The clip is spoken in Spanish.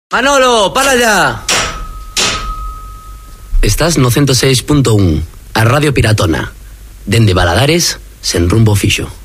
Manolo, para allá. Estás no 106.1, a Radio Piratona. Dende Baladares, sen rumbo fixo.